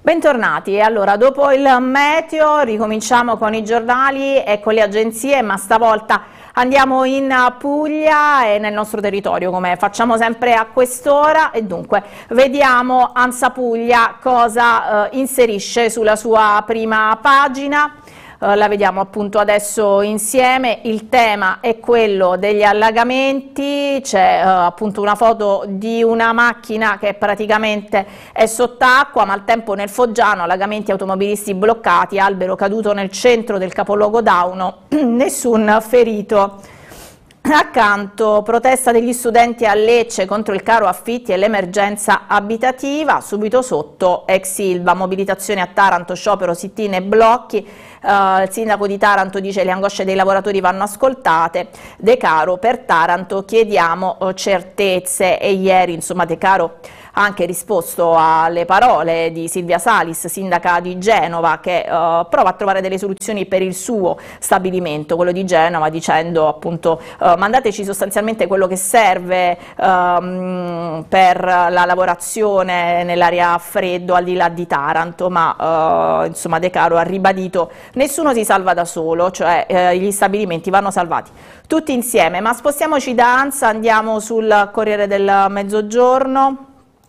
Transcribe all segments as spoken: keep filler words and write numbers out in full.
Bentornati, e allora dopo il meteo ricominciamo con i giornali e con le agenzie, ma stavolta andiamo in Puglia e nel nostro territorio come facciamo sempre a quest'ora, e dunque vediamo ANSA Puglia cosa eh, inserisce sulla sua prima pagina. Uh, la vediamo appunto adesso insieme. Il tema è quello degli allagamenti, c'è uh, appunto una foto di una macchina che praticamente è sott'acqua, maltempo nel Foggiano, allagamenti, automobilisti bloccati, albero caduto nel centro del capoluogo Dauno, nessun ferito. Accanto, protesta degli studenti a Lecce contro il caro affitti e l'emergenza abitativa. Subito sotto ex Ilva, mobilitazione a Taranto, sciopero, sit-in e blocchi. Uh, il sindaco di Taranto dice le angosce dei lavoratori vanno ascoltate. De Caro, per Taranto chiediamo uh, certezze, e ieri insomma De Caro ha anche risposto alle parole di Silvia Salis, sindaca di Genova, che uh, prova a trovare delle soluzioni per il suo stabilimento, quello di Genova, dicendo appunto uh, mandateci sostanzialmente quello che serve um, per la lavorazione nell'area a freddo al di là di Taranto, ma uh, insomma De Caro ha ribadito nessuno si salva da solo, cioè uh, gli stabilimenti vanno salvati tutti insieme. Ma spostiamoci da ANSA, andiamo sul Corriere del Mezzogiorno.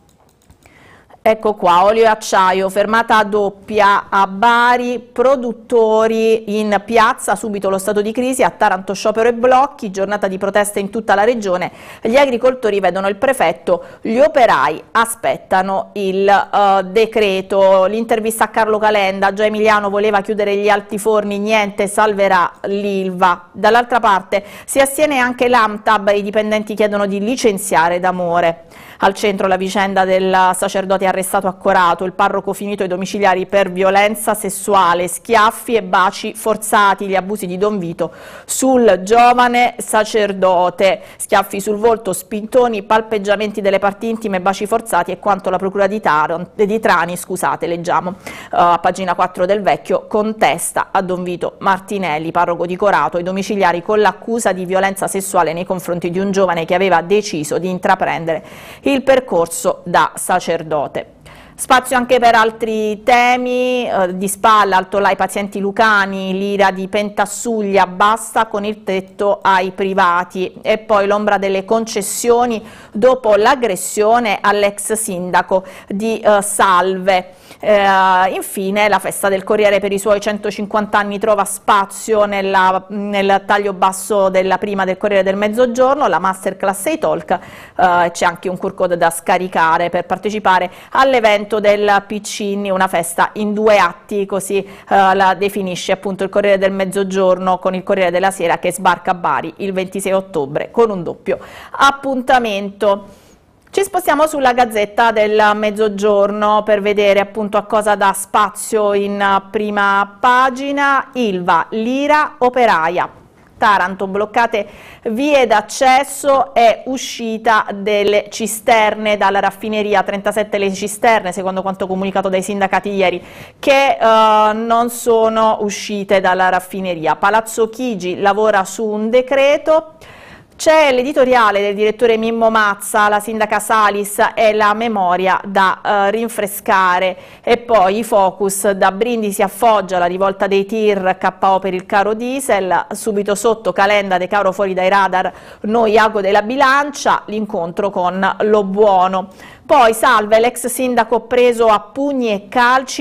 Ecco qua, olio e acciaio, fermata doppia a Bari, produttori in piazza, subito lo stato di crisi, a Taranto sciopero e blocchi, giornata di proteste in tutta la regione, gli agricoltori vedono il prefetto, gli operai aspettano il uh, decreto. L'intervista a Carlo Calenda, già Emiliano voleva chiudere gli altiforni, niente, salverà l'Ilva. Dall'altra parte si astiene anche l'AMTAB, i dipendenti chiedono di licenziare D'Amore. Al centro la vicenda del sacerdote arrestato a Corato, il parroco finito ai domiciliari per violenza sessuale, schiaffi e baci forzati, gli abusi di Don Vito sul giovane sacerdote, schiaffi sul volto, spintoni, palpeggiamenti delle parti intime, baci forzati e quanto la procura di, Taron, di Trani, scusate, leggiamo uh, a pagina quattro del Vecchio, contesta a Don Vito Martinelli, parroco di Corato, ai domiciliari con l'accusa di violenza sessuale nei confronti di un giovane che aveva deciso di intraprendere il percorso da sacerdote. Spazio anche per altri temi, eh, di spalla, altolà ai pazienti lucani, l'ira di Pentassuglia, basta con il tetto ai privati, e poi l'ombra delle concessioni dopo l'aggressione all'ex sindaco di eh, Salve. Eh, infine la festa del Corriere per i suoi centocinquanta anni trova spazio nella, nel taglio basso della prima del Corriere del Mezzogiorno, la masterclass e i talk, eh, c'è anche un Q R code da scaricare per partecipare all'evento del Piccini, una festa in due atti, così eh, la definisce appunto il Corriere del Mezzogiorno, con il Corriere della Sera che sbarca a Bari il ventisei ottobre con un doppio appuntamento. Ci spostiamo sulla Gazzetta del Mezzogiorno per vedere appunto a cosa dà spazio in prima pagina. Ilva, l'ira operaia. Taranto, bloccate vie d'accesso e uscita delle cisterne dalla raffineria, trentasette le cisterne secondo quanto comunicato dai sindacati ieri, che eh, non sono uscite dalla raffineria. Palazzo Chigi lavora su un decreto. C'è l'editoriale del direttore Mimmo Mazza, la sindaca Salis e la memoria da eh, rinfrescare, e poi i focus. Da Brindisi a Foggia, la rivolta dei tir, K O per il caro diesel, subito sotto Calenda, De Caro fuori dai radar, noi ago della bilancia, l'incontro con Lo Buono. Poi Salve, l'ex sindaco preso a pugni e calci